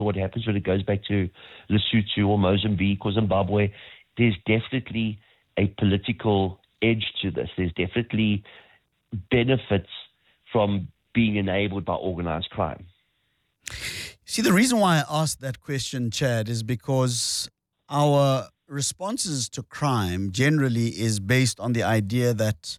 what happens when it goes back to Lesotho or Mozambique or Zimbabwe. There's definitely a political edge to this. There's definitely benefits from being enabled by organized crime. See, the reason why I asked that question, Chad, is because our responses to crime generally is based on the idea that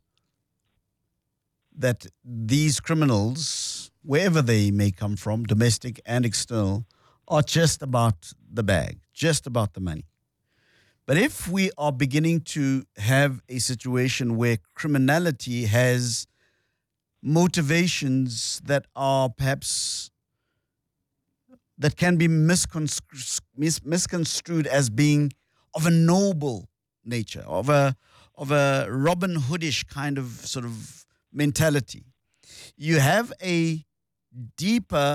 these criminals, wherever they may come from, domestic and external, are just about the bag, just about the money. But if we are beginning to have a situation where criminality has motivations that are perhaps that can be misconstrued as being of a noble nature, of a Robin Hoodish kind of sort of mentality, you have a deeper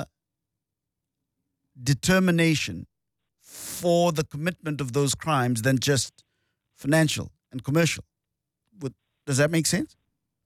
determination for the commitment of those crimes than just financial and commercial. Does that make sense?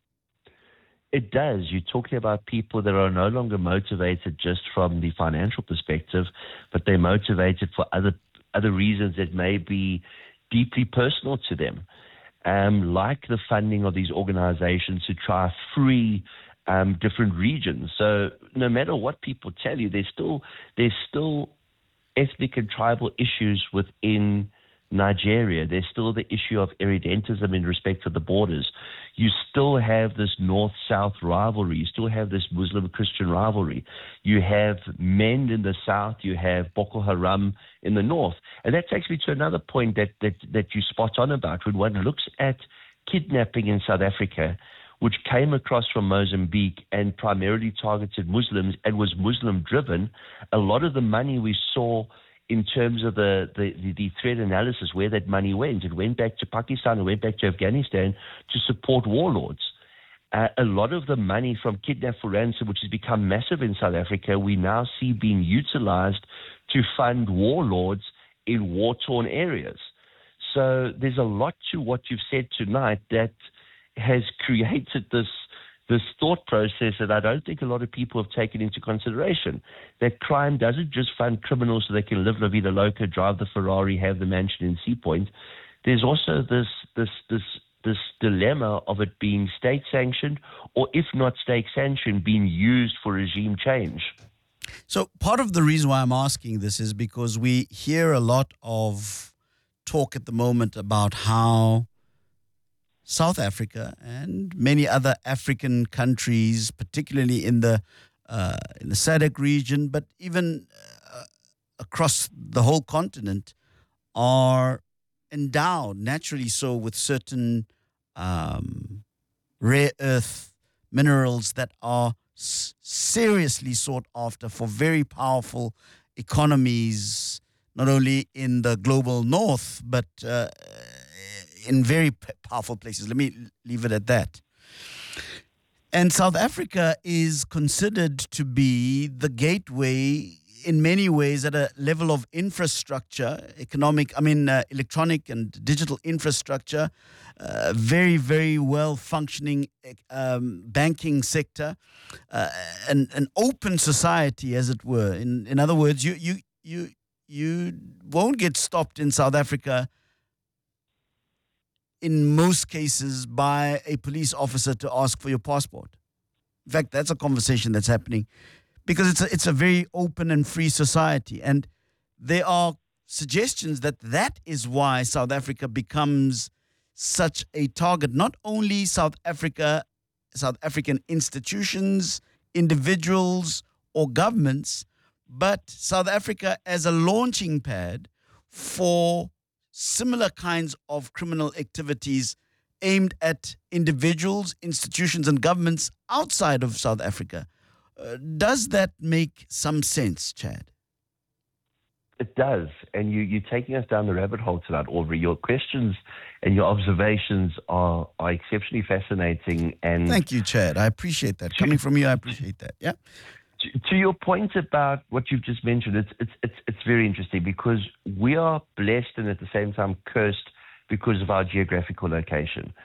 It does. You're talking about people that are no longer motivated just from the financial perspective, but they're motivated for other reasons that may be deeply personal to them, like the funding of these organizations to try free different regions. So no matter what people tell you, there's still ethnic and tribal issues within Nigeria. There's still the issue of irredentism in respect to the borders. You still have this north-south rivalry. You still have this Muslim-Christian rivalry. You have MEND in the south. You have Boko Haram in the north. And that takes me to another point that you spot on about. When one looks at kidnapping in South Africa, which came across from Mozambique and primarily targeted Muslims and was Muslim-driven, a lot of the money we saw in terms of the threat analysis, where that money went. It went back to Pakistan, it went back to Afghanistan to support warlords. A lot of the money from Kidnap for Ransom, which has become massive in South Africa, we now see being utilized to fund warlords in war-torn areas. So there's a lot to what you've said tonight that has created this thought process that I don't think a lot of people have taken into consideration, that crime doesn't just fund criminals so they can live La Vida Loca, drive the Ferrari, have the mansion in Sea Point. There's also this dilemma of it being state-sanctioned, or if not state-sanctioned, being used for regime change. So part of the reason why I'm asking this is because we hear a lot of talk at the moment about how South Africa and many other African countries, particularly in the SADC region, but even across the whole continent, are endowed, naturally so, with certain rare earth minerals that are seriously sought after for very powerful economies, not only in the global north, but in very powerful places. Let me leave it at that. And South Africa is considered to be the gateway in many ways at a level of infrastructure, electronic and digital infrastructure, very, very well functioning banking sector, an open society, as it were. In other words, you won't get stopped in South Africa in most cases by a police officer to ask for your passport. In fact, that's a conversation that's happening because it's a very open and free society. And there are suggestions that is why South Africa becomes such a target. Not only South African institutions, individuals, or governments, but South Africa as a launching pad for similar kinds of criminal activities aimed at individuals, institutions, and governments outside of South Africa. Does that make some sense, Chad? It does. And you're taking us down the rabbit hole tonight, Aubrey. Your questions and your observations are exceptionally fascinating. And thank you, Chad. I appreciate that. Coming from you, I appreciate that. Yeah. To your point about what you've just mentioned, it's very interesting because we are blessed and at the same time cursed because of our geographical location.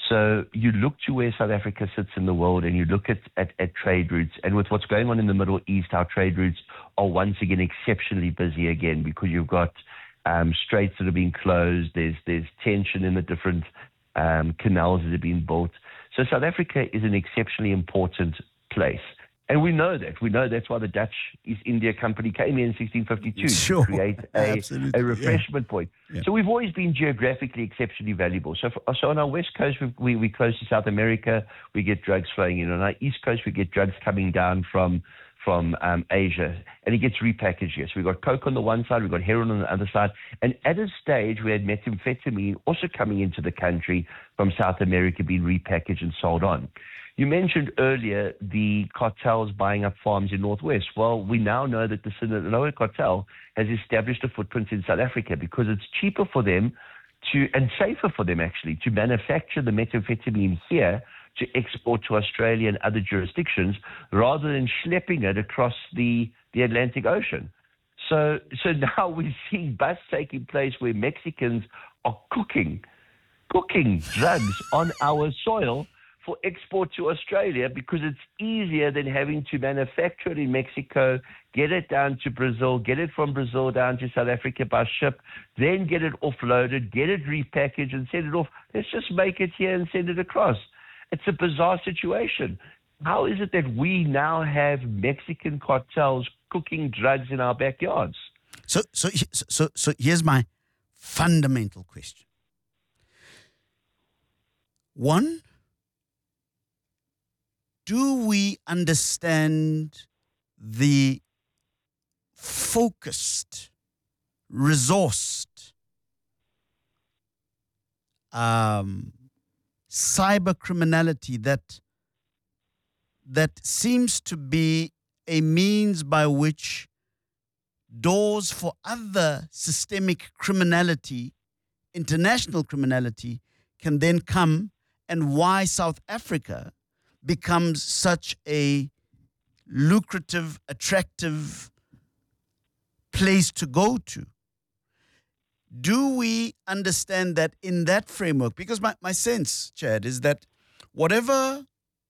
So you look to where South Africa sits in the world and you look at trade routes. And with what's going on in the Middle East, our trade routes are once again exceptionally busy again because you've got straits that are being closed. There's tension in the different canals that are being built. So South Africa is an exceptionally important place. And we know that. We know that's why the Dutch East India Company came here in 1652 to create a refreshment point. Yeah. So we've always been geographically exceptionally valuable. So on our west coast, we're close to South America. We get drugs flowing in. On our east coast, we get drugs coming down from Asia, and it gets repackaged here. So we've got coke on the one side, we've got heroin on the other side. And at a stage, we had methamphetamine also coming into the country from South America, being repackaged and sold on. You mentioned earlier the cartels buying up farms in Northwest. Well, we now know that the Sinaloa cartel has established a footprint in South Africa because it's cheaper for them and safer for them actually to manufacture the methamphetamine here to export to Australia and other jurisdictions rather than schlepping it across the Atlantic Ocean. So now we're seeing busts taking place where Mexicans are cooking drugs on our soil for export to Australia because it's easier than having to manufacture it in Mexico, get it down to Brazil, get it from Brazil down to South Africa by ship, then get it offloaded, get it repackaged and send it off. Let's just make it here and send it across. It's a bizarre situation. How is it that we now have Mexican cartels cooking drugs in our backyards? So here's my fundamental question. One, do we understand the focused, resourced, cyber criminality that seems to be a means by which doors for other systemic criminality, international criminality, can then come, and why South Africa becomes such a lucrative, attractive place to go to? Do we understand that in that framework? Because my sense, Chad, is that whatever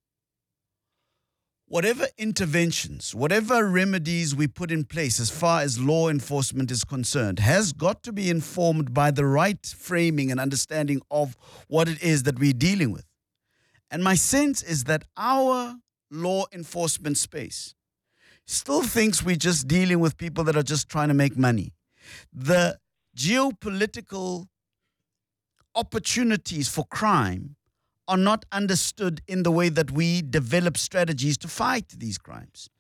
interventions, whatever remedies we put in place as far as law enforcement is concerned, has got to be informed by the right framing and understanding of what it is that we're dealing with. And my sense is that our law enforcement space still thinks we're just dealing with people that are just trying to make money. The geopolitical opportunities for crime are not understood in the way that we develop strategies to fight these crimes.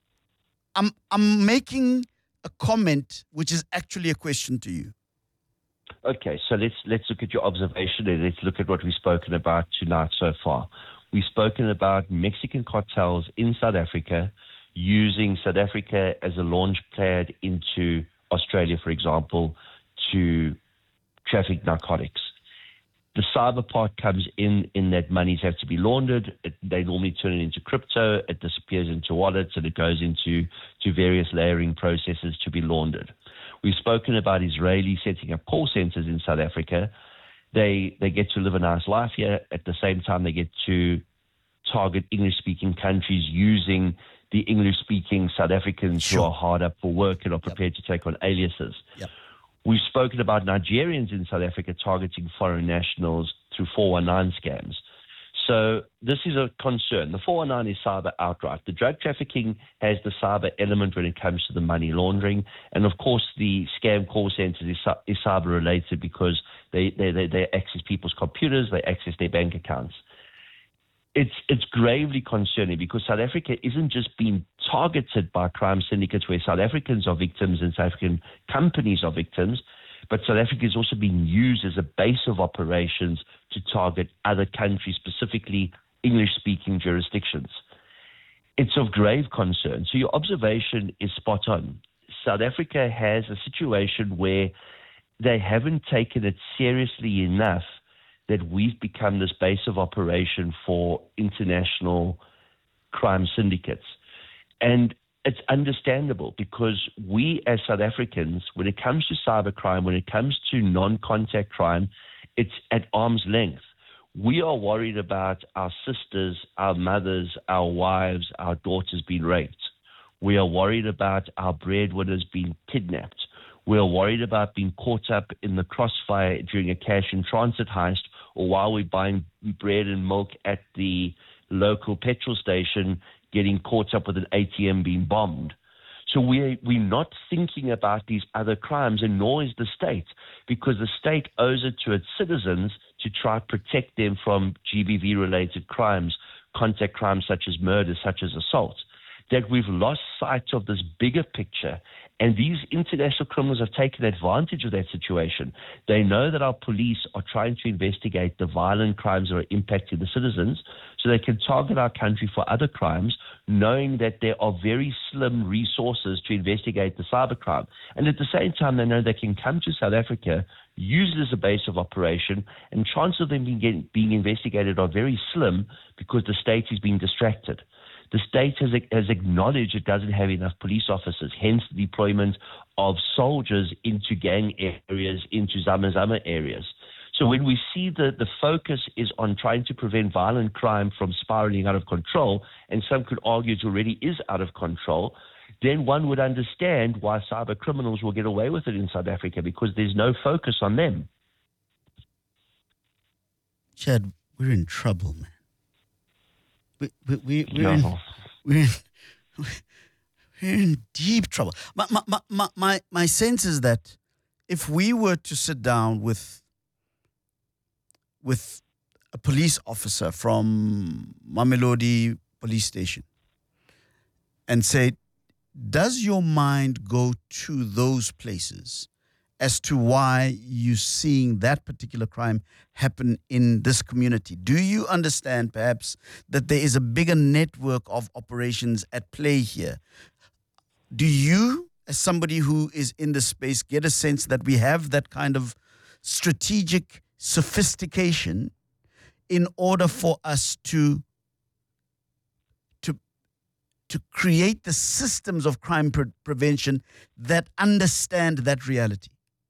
I'm making a comment which is actually a question to you. Okay, so let's look at your observation and let's look at what we've spoken about tonight so far. We've spoken about Mexican cartels in South Africa using South Africa as a launch pad into Australia, for example, to traffic narcotics. The cyber part comes in that monies have to be laundered. They normally turn it into crypto. It disappears into wallets and it goes into various layering processes to be laundered. We've spoken about Israelis setting up call centers in South Africa. They get to live a nice life here. At the same time, they get to target English-speaking countries using the English-speaking South Africans who are hard up for work and are prepared to take on aliases. Yep. We've spoken about Nigerians in South Africa targeting foreign nationals through 419 scams. So this is a concern. The 419 is cyber outright. The drug trafficking has the cyber element when it comes to the money laundering. And, of course, the scam call centers is cyber related because they access people's computers, they access their bank accounts. It's gravely concerning because South Africa isn't just being targeted by crime syndicates where South Africans are victims and South African companies are victims, but South Africa is also being used as a base of operations to target other countries, specifically English-speaking jurisdictions. It's of grave concern. So your observation is spot on. South Africa has a situation where they haven't taken it seriously enough that we've become this base of operation for international crime syndicates. And it's understandable because we as South Africans, when it comes to cybercrime, when it comes to non-contact crime, it's at arm's length. We are worried about our sisters, our mothers, our wives, our daughters being raped. We are worried about our breadwinners being kidnapped. We are worried about being caught up in the crossfire during a cash in transit heist, or while we're buying bread and milk at the local petrol station, getting caught up with an ATM being bombed. So we're not thinking about these other crimes, and nor is the state, because the state owes it to its citizens to try to protect them from GBV-related crimes, contact crimes such as murder, such as assault, that we've lost sight of this bigger picture. And these international criminals have taken advantage of that situation. They know that our police are trying to investigate the violent crimes that are impacting the citizens, so they can target our country for other crimes, knowing that there are very slim resources to investigate the cybercrime. And at the same time, they know they can come to South Africa, use it as a base of operation, and chances of them being investigated are very slim because the state is being distracted. The state has acknowledged it doesn't have enough police officers, hence the deployment of soldiers into gang areas, into Zama areas. So when we see the focus is on trying to prevent violent crime from spiraling out of control, and some could argue it already is out of control, then one would understand why cyber criminals will get away with it in South Africa, because there's no focus on them. Chad, we're in trouble, man. We're in deep trouble. My sense is that if we were to sit down with a police officer from Mamelodi police station and say, does your mind go to those places as to why you're seeing that particular crime happen in this community? Do you understand perhaps that there is a bigger network of operations at play here? Do you, as somebody who is in the space, get a sense that we have that kind of strategic sophistication in order for us to create the systems of crime prevention that understand that reality?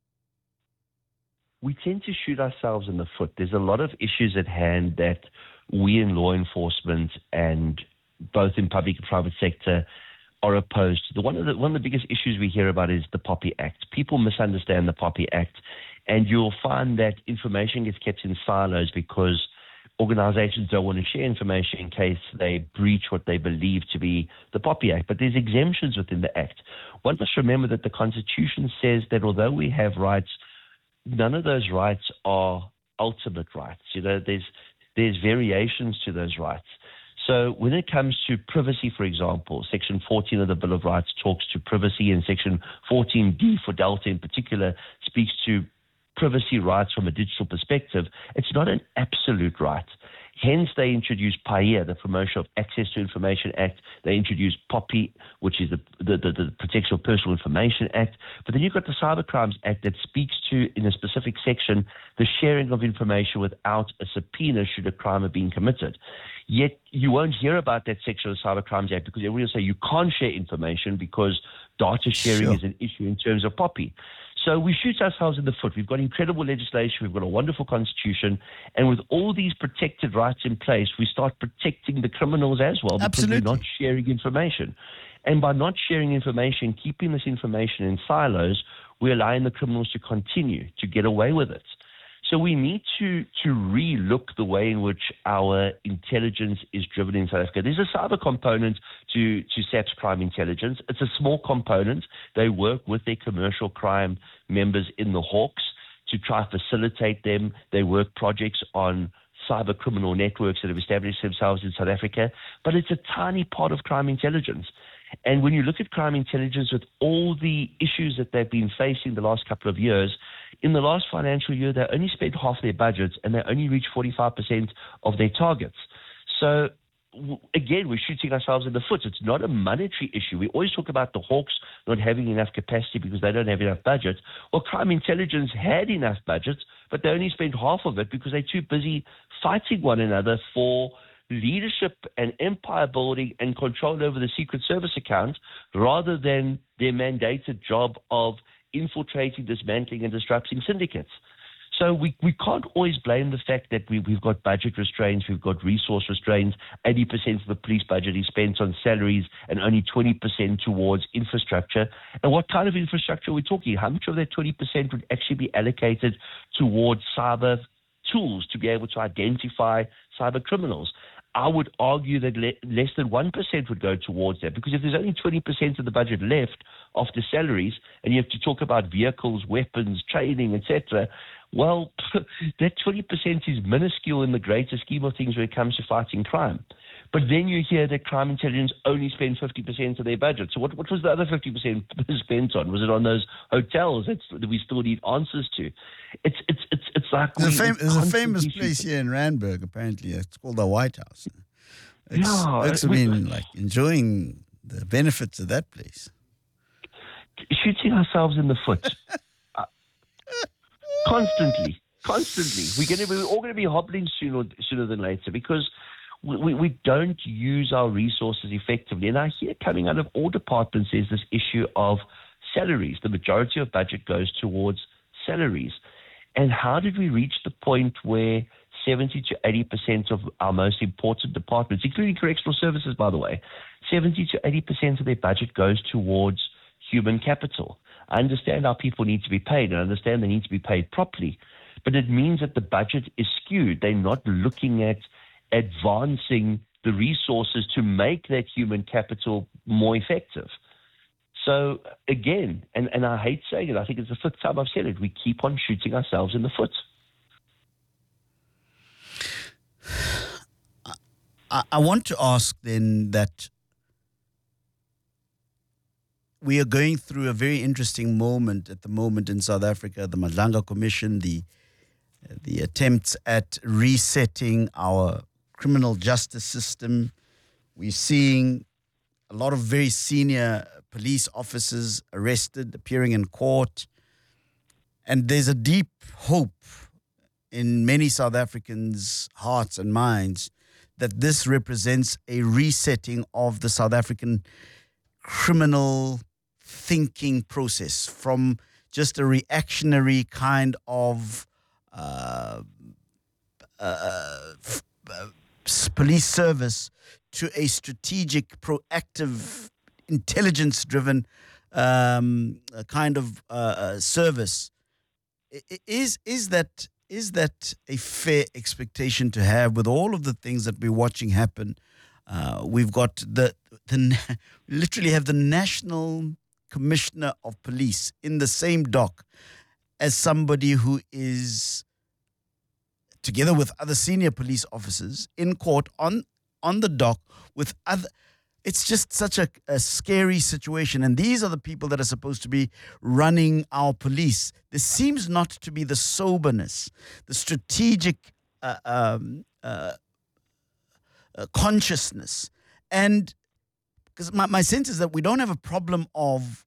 We tend to shoot ourselves in the foot. There's a lot of issues at hand that we in law enforcement, and both in public and private sector, are opposed to. One of the biggest issues we hear about is the POPI Act. People misunderstand the POPI Act, and you'll find that information gets kept in silos because organizations don't want to share information in case they breach what they believe to be the POPI Act. But there's exemptions within the Act. One must remember that the Constitution says that although we have rights, none of those rights are ultimate rights. You know, there's variations to those rights. So when it comes to privacy, for example, Section 14 of the Bill of Rights talks to privacy, and Section 14D for Delta in particular speaks to privacy rights from a digital perspective. It's not an absolute right. Hence, they introduced PAIA, the Promotion of Access to Information Act. They introduced POPI, which is the Protection of Personal Information Act. But then you've got the Cybercrimes Act that speaks to, in a specific section, the sharing of information without a subpoena should a crime have been committed. Yet you won't hear about that section of the Cybercrimes Act because everyone will say you can't share information because data sharing is an issue in terms of POPI. So we shoot ourselves in the foot. We've got incredible legislation. We've got a wonderful constitution. And with all these protected rights in place, we start protecting the criminals as well because we're not sharing information. And by not sharing information, keeping this information in silos, we're allowing the criminals to continue to get away with it. So we need to re-look the way in which our intelligence is driven in South Africa. There's a cyber component to SAP's crime intelligence. It's a small component. They work with their commercial crime members in the Hawks to try to facilitate them. They work projects on cyber criminal networks that have established themselves in South Africa. But it's a tiny part of crime intelligence. And when you look at crime intelligence with all the issues that they've been facing the last couple of years, in the last financial year, they only spent half their budgets and they only reached 45% of their targets. So, again, we're shooting ourselves in the foot. It's not a monetary issue. We always talk about the Hawks not having enough capacity because they don't have enough budget. Well, crime intelligence had enough budgets, but they only spent half of it because they're too busy fighting one another for leadership and empire building and control over the Secret Service account rather than their mandated job of infiltrating, dismantling, and disrupting syndicates. So we can't always blame the fact that we've got budget restraints, we've got resource restraints. 80% of the police budget is spent on salaries and only 20% towards infrastructure. And what kind of infrastructure are we talking? How much of that 20% would actually be allocated towards cyber tools to be able to identify cyber criminals? I would argue that less than 1% would go towards that, because if there's only 20% of the budget left after salaries, and you have to talk about vehicles, weapons, training, etc., well, that 20% is minuscule in the greater scheme of things when it comes to fighting crime. But then you hear that crime intelligence only spends 50% of their budget. So what was the other 50% spent on? Was it on those hotels that we still need answers to? It's like there's a famous place here in Randburg. Apparently, it's called the White House. It's been like enjoying the benefits of that place. Shooting ourselves in the foot. Constantly. We're all going to be hobbling sooner than later, because we don't use our resources effectively. And I hear coming out of all departments is this issue of salaries. The majority of budget goes towards salaries. And how did we reach the point where 70 to 80% of our most important departments, including correctional services, by the way, 70 to 80% of their budget goes towards human capital? I understand our people need to be paid, and I understand they need to be paid properly, but it means that the budget is skewed. They're not looking at advancing the resources to make that human capital more effective. So again, and I hate saying it, I think it's the fifth time I've said it, we keep on shooting ourselves in the foot. I want to ask then that we are going through a very interesting moment at the moment in South Africa, the Madlanga Commission, the attempts at resetting our criminal justice system. We're seeing a lot of very senior police officers arrested, appearing in court. And there's a deep hope in many South Africans' hearts and minds that this represents a resetting of the South African criminal thinking process from just a reactionary kind of police service to a strategic, proactive, intelligence-driven kind of service. Is that a fair expectation to have with all of the things that we're watching happen? We've got literally have the National Commissioner of Police in the same dock as somebody who is, together with other senior police officers, in court on the dock with other. It's just such a scary situation. And these are the people that are supposed to be running our police. There seems not to be the soberness, the strategic consciousness. And because my sense is that we don't have a problem of,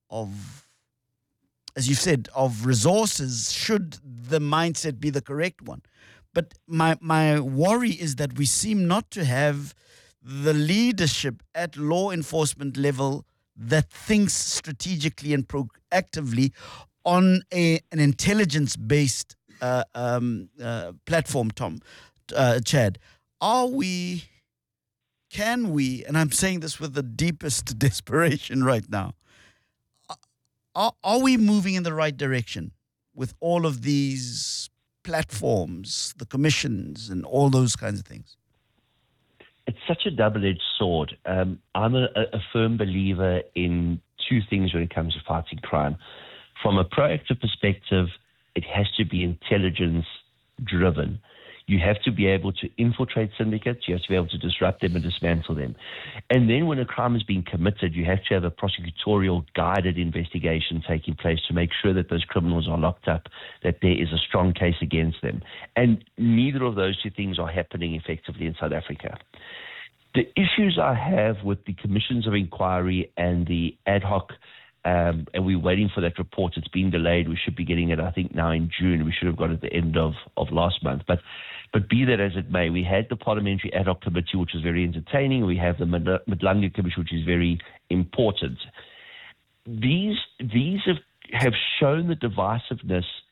as you said, of resources, should the mindset be the correct one. But my worry is that we seem not to have the leadership at law enforcement level that thinks strategically and proactively on an intelligence-based platform, Chad. Can we, and I'm saying this with the deepest desperation right now, are we moving in the right direction with all of these platforms, the commissions, and all those kinds of things? It's such a double-edged sword. I'm a firm believer in two things when it comes to fighting crime. From a proactive perspective, it has to be intelligence-driven. You have to be able to infiltrate syndicates. You have to be able to disrupt them and dismantle them. And then when a crime is being committed, you have to have a prosecutorial guided investigation taking place to make sure that those criminals are locked up, that there is a strong case against them. And neither of those two things are happening effectively in South Africa. The issues I have with the commissions of inquiry and the ad hoc, and we're waiting for that report. It's been delayed. We should be getting it, I think, now in June. We should have got it at the end of last month. But be that as it may, we had the Parliamentary Ad Hoc Committee, which was very entertaining. We have the Madlanga Commission, which is very important. These have shown the divisiveness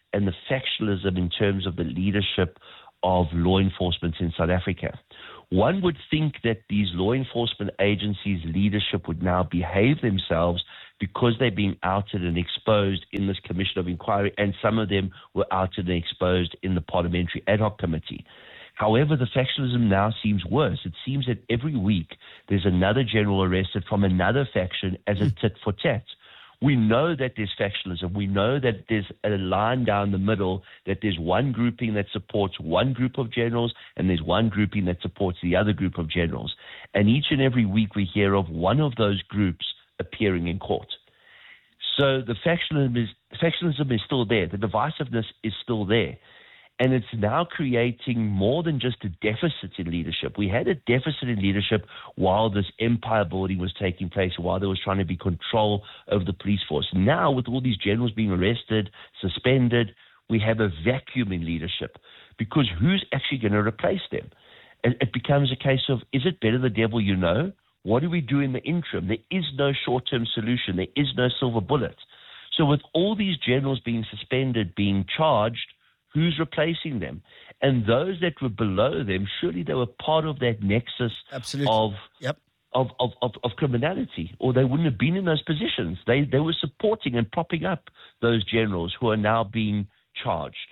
and the factionalism in terms of the leadership of law enforcement in South Africa. One would think that these law enforcement agencies' leadership would now behave themselves because they're being outed and exposed in this commission of inquiry, and some of them were outed and exposed in the parliamentary ad hoc committee. However, the factionalism now seems worse. It seems that every week there's another general arrested from another faction as a tit for tat. We know that there's factionalism. We know that there's a line down the middle, that there's one grouping that supports one group of generals and there's one grouping that supports the other group of generals. And each and every week we hear of one of those groups appearing in court. So the factionalism is still there. The divisiveness is still there. And it's now creating more than just a deficit in leadership. We had a deficit in leadership while this empire building was taking place, while there was trying to be control over the police force. Now, with all these generals being arrested, suspended, we have a vacuum in leadership, because who's actually going to replace them? And it becomes a case of, is it better the devil you know? What do we do in the interim? There is no short-term solution. There is no silver bullet. So with all these generals being suspended, being charged, who's replacing them? And those that were below them, surely they were part of that nexus of criminality, or they wouldn't have been in those positions. They were supporting and propping up those generals who are now being charged.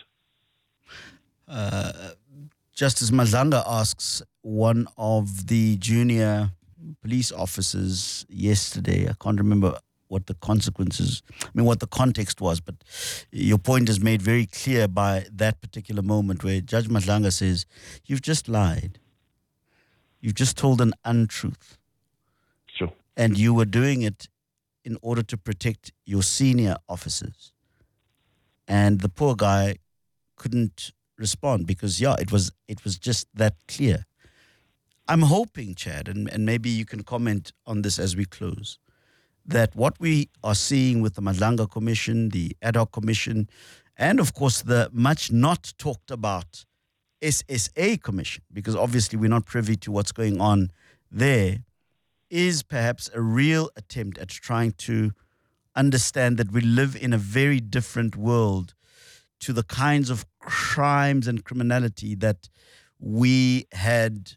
Justice Madlanga asks one of the junior police officers yesterday, I can't remember what the consequences, what the context was, but your point is made very clear by that particular moment where Judge Madlanga says, you've just lied. You've just told an untruth. Sure. And you were doing it in order to protect your senior officers. And the poor guy couldn't respond because, it was just that clear. I'm hoping, Chad, and maybe you can comment on this as we close, that what we are seeing with the Madlanga Commission, the ad hoc commission, and of course the much not talked about SSA Commission, because obviously we're not privy to what's going on there, is perhaps a real attempt at trying to understand that we live in a very different world to the kinds of crimes and criminality that we had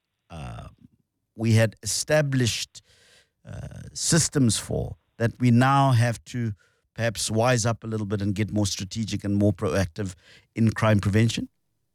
established systems for, that we now have to perhaps wise up a little bit and get more strategic and more proactive in crime prevention?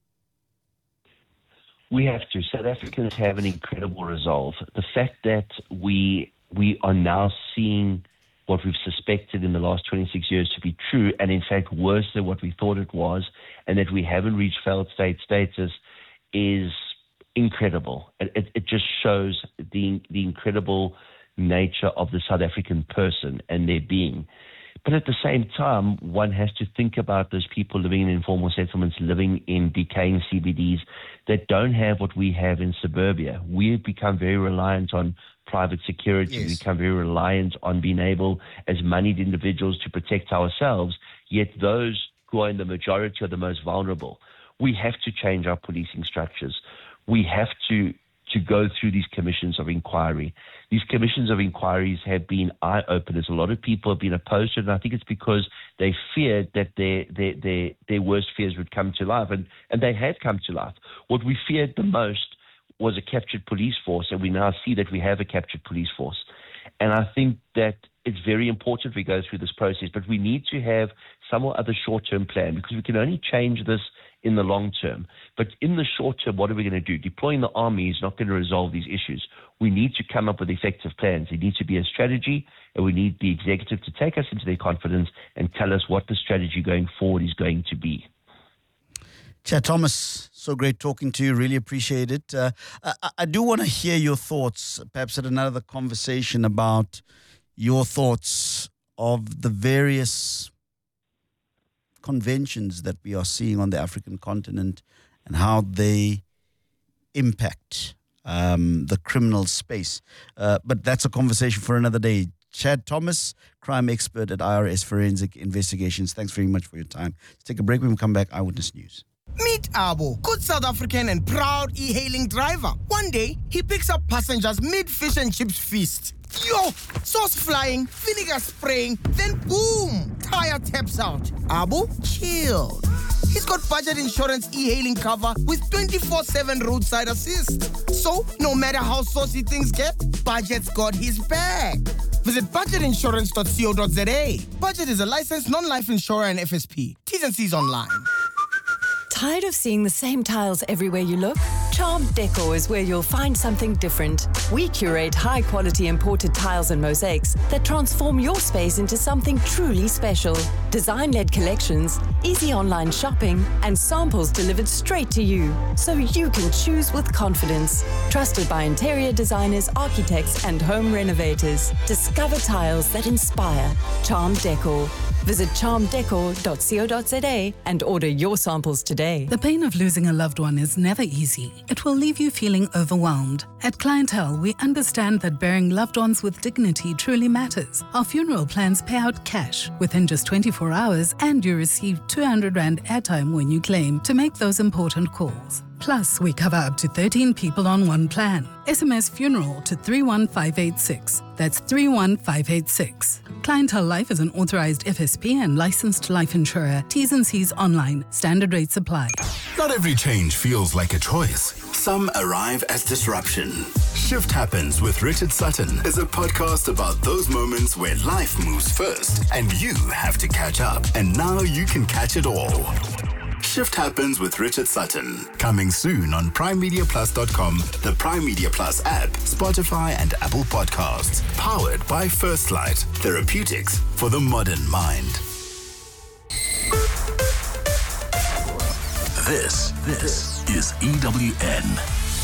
We have to. South Africans have an incredible resolve. The fact that we are now seeing what we've suspected in the last 26 years to be true, and in fact worse than what we thought it was, and that we haven't reached failed state status, is incredible. It just shows the incredible nature of the South African person and their being. But at the same time, one has to think about those people living in informal settlements, living in decaying CBDs that don't have what we have in suburbia. We've become very reliant on private security. Yes. We've become very reliant on being able, as moneyed individuals, to protect ourselves, yet those who are in the majority are the most vulnerable. We have to change our policing structures. We have to go through these commissions of inquiry. These commissions of inquiries have been eye-openers. A lot of people have been opposed to it, and I think it's because they feared that their worst fears would come to life, and they have come to life. What we feared the most was a captured police force, and we now see that we have a captured police force. And I think that it's very important we go through this process, but we need to have some other short-term plan, because we can only change this in the long term. But in the short term, what are we going to do? Deploying the army is not going to resolve these issues. We need to come up with effective plans. There needs to be a strategy, and we need the executive to take us into their confidence and tell us what the strategy going forward is going to be. Chad Thomas, so great talking to you. Really appreciate it. I do want to hear your thoughts, perhaps at another conversation, about your thoughts of the various conventions that we are seeing on the African continent and how they impact the criminal space. But that's a conversation for another day. Chad Thomas, crime expert at IRS Forensic Investigations. Thanks very much for your time. Let's take a break. When we come back, Eyewitness News. Meet Abo, good South African and proud e-hailing driver. One day, he picks up passengers mid-fish and chips feast. Yo, sauce flying, vinegar spraying, then boom, tire taps out. Abu, chill. He's got budget insurance e-hailing cover with 24/7 roadside assist. So, no matter how saucy things get, Budget's got his back. Visit budgetinsurance.co.za. Budget is a licensed non-life insurer and FSP. T's and C's online. Tired of seeing the same tiles everywhere you look? Charmed Decor is where you'll find something different. We curate high-quality imported tiles and mosaics that transform your space into something truly special. Design-led collections, easy online shopping, and samples delivered straight to you, so you can choose with confidence. Trusted by interior designers, architects, and home renovators. Discover tiles that inspire. Charmed Decor. Visit charmeddecor.co.za and order your samples today. The pain of losing a loved one is never easy. It will leave you feeling overwhelmed. At Clientele, we understand that burying loved ones with dignity truly matters. Our funeral plans pay out cash within just 24 hours, and you receive 200 Rand airtime when you claim to make those important calls. Plus, we cover up to 13 people on one plan. SMS funeral to 31586. That's 31586. Clientele Life is an authorized FSP and licensed life insurer. T's and C's online. Standard rates apply. Not every change feels like a choice. Some arrive as disruption. Shift Happens with Richard Sutton is a podcast about those moments where life moves first and you have to catch up. And now you can catch it all. Shift Happens with Richard Sutton. Coming soon on PrimeMediaPlus.com, the Prime Media Plus app, Spotify and Apple Podcasts. Powered by First Light. Therapeutics for the modern mind. This is EWN.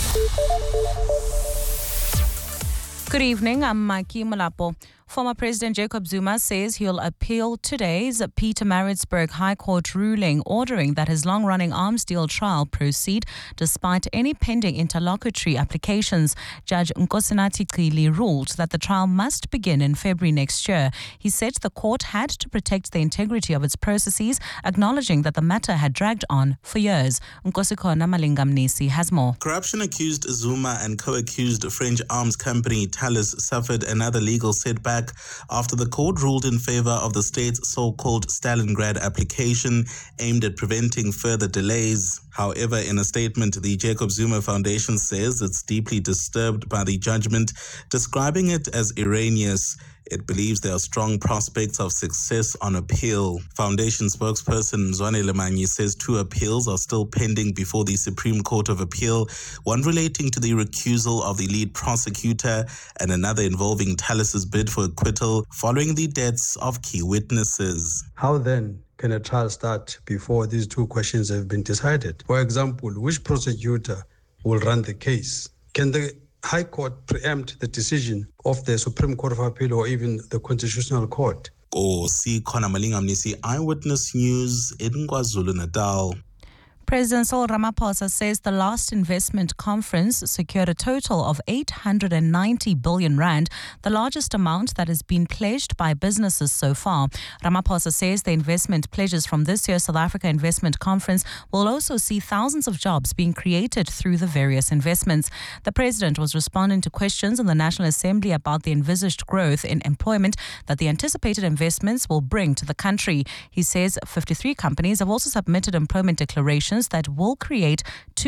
Good evening, I'm Mikey Malapo. Former President Jacob Zuma says he'll appeal today's Pietermaritzburg High Court ruling ordering that his long-running arms deal trial proceed despite any pending interlocutory applications. Judge Nkosinathi Cili ruled that the trial must begin in February next year. He said the court had to protect the integrity of its processes, acknowledging that the matter had dragged on for years. Nkosikhona Malingamnisi has more. Corruption-accused Zuma and co-accused French arms company Thales suffered another legal setback after the court ruled in favor of the state's so-called Stalingrad application aimed at preventing further delays. However, in a statement, the Jacob Zuma Foundation says it's deeply disturbed by the judgment, describing it as erroneous. It believes there are strong prospects of success on appeal. Foundation spokesperson Zwane Lemanyi says 2 appeals are still pending before the Supreme Court of Appeal, one relating to the recusal of the lead prosecutor and another involving Thales's bid for acquittal following the deaths of key witnesses. How then can a trial start before these 2 questions have been decided? For example, which prosecutor will run the case? Can the High Court preempt the decision of the Supreme Court of Appeal or even the Constitutional Court? Nkosikhona Malingamnisi, Eyewitness News in KwaZulu-Natal. President Cyril Ramaphosa says the last investment conference secured a total of 890 billion rand, the largest amount that has been pledged by businesses so far. Ramaphosa says the investment pledges from this year's South Africa Investment Conference will also see thousands of jobs being created through the various investments. The president was responding to questions in the National Assembly about the envisaged growth in employment that the anticipated investments will bring to the country. He says 53 companies have also submitted employment declarations that will create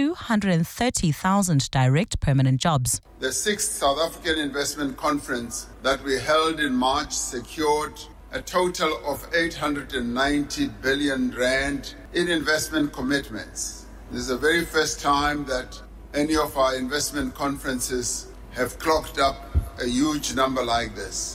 230,000 direct permanent jobs. The 6th South African Investment Conference that we held in March secured a total of 890 billion rand in investment commitments. This is the very first time that any of our investment conferences have clocked up a huge number like this.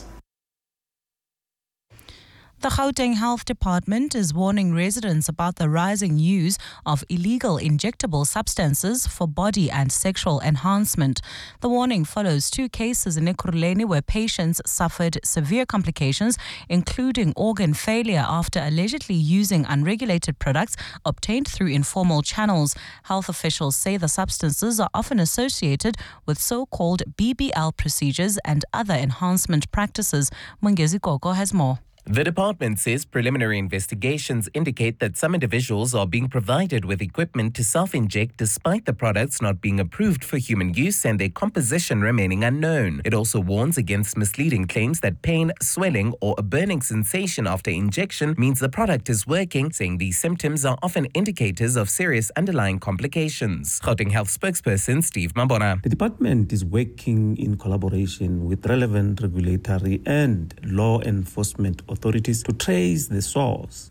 The Gauteng Health Department is warning residents about the rising use of illegal injectable substances for body and sexual enhancement. The warning follows 2 cases in Ekurhuleni where patients suffered severe complications, including organ failure after allegedly using unregulated products obtained through informal channels. Health officials say the substances are often associated with so-called BBL procedures and other enhancement practices. Mungezi Gogo has more. The department says preliminary investigations indicate that some individuals are being provided with equipment to self-inject despite the products not being approved for human use and their composition remaining unknown. It also warns against misleading claims that pain, swelling or a burning sensation after injection means the product is working, saying these symptoms are often indicators of serious underlying complications. Gauteng Health spokesperson Steve Mabona. The department is working in collaboration with relevant regulatory and law enforcement authorities to trace the source